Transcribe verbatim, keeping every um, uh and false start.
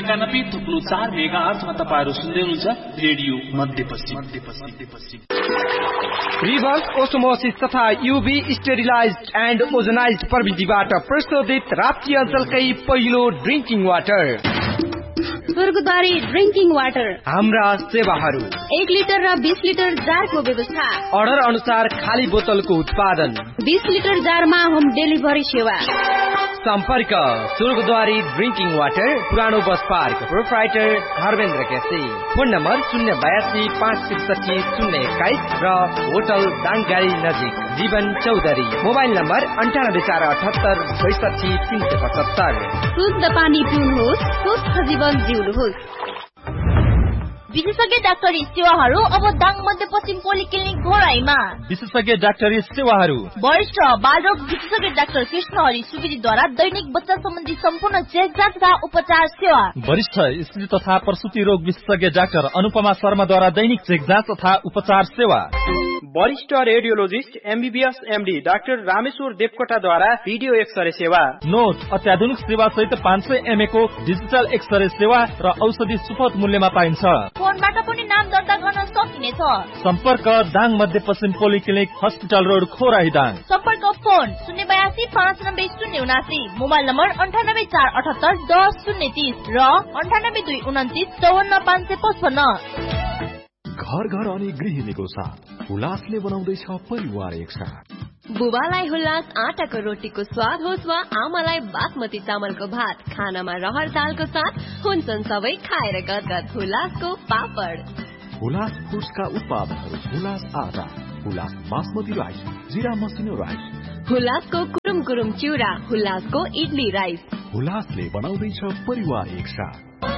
एकानब्बे थुप्रो चार मेगा हर्जमा तपाईहरु सुन्दै हुनुहुन्छ रेडियो मध्यपश्चिम मध्यपश्चिम। रिभर्स ओस्मोसिस तथा यूभी स्टेरिलाइज्ड एन्ड ओजनाइज्ड प्रविधिबाट प्रशोधित राप्ती अञ्चलकै पहिलो ड्रिंकिङ वाटर स्वर्गद्वारी ड्रिंकिङ वाटर। हाम्रा सेवाहरू एक लिटर र बीस लिटर जारको व्यवस्था। अर्डर अनुसार खाली बोतलको उत्पादन। बीस लिटर जारमा होम डेलिभरी सेवा। सम्पर्क स्वर्गद्वारी ड्रिंकिङ वाटर, पुरानो bus park, proprietor Dharmendra KC. Phone number शून्य बयासी पाँच त्रिसठी शून्य एक्काइस र होटल दाङगाडी नजिक जीवन चौधरी। मोबाइल नम्बर अन्ठानब्बे चार अठहत्तर छैसठी तीन सय पचहत्तर। शुद्ध पानी पिउनुहोस्, स्वस्थ जीवन जिउनुहोस्। विशेषज्ञ डाक्टरी सेवाहरू अब दाङ मध्यपश्चिम पोलिक्लिनिक घोराईमा। विशेषज्ञ डाक्टरी सेवाहरू वरिष्ठ बालरोग विशेषज्ञ डाक्टर कृष्णहरि सुवेदीद्वारा दैनिक बच्चा सम्बन्धी सम्पूर्ण चेकजाँच तथा उपचार सेवा। वरिष्ठ स्त्री तथा प्रसुति रोग विशेषज्ञ डाक्टर अनुपमा शर्माद्वारा दैनिक चेकजाँच तथा उपचार सेवा। वरिष्ठ radiologist MBBS MD doctor Rameshwar देवकोटाद्वारा video x-ray सेवा। नोट अत्याधुनिक सेवा सहित पाँच सय एमए को डिजिटल एक्सरे सेवा र औषधि सुपथ मूल्यमा पाइन्छ। फोनबाट पनि नाम दर्ता गर्न सकिनेछ। सम्पर्क दाङ मध्यपश्चिम polyclinic hospital road Khorai Dang. सम्पर्क फोन शून्य बयासी पाँच नब्बे शून्य उनासी। मोबाइल नम्बर अन्ठानब्बे चार अठहत्तर दस शून्य तीस र अन्ठानब्बे दुई उन्तिस चौवन्न पाँच सय पचपन्न। घर घर अनि गृहिणीको साथ हुलासले बनाउँदैछ परिवार एकसाथ। बुबालाई हुल्लास आटाको रोटीको स्वाद होस् वा आमालाई बासमती चामलको भात, खानामा रहर दालको साथ हुन्छन् सबै खाएर गदगद हुलासको पापड। हुलास फुड्सका उत्पादनहरू हुलास आटा, हुलास बासमती राइस, जिरा मसिनो राइस, हुलासको कुरुम कुरुम चिउरा, हुलासको इडली राइस। हुलासले बनाउँदैछ परिवार एकसाथ।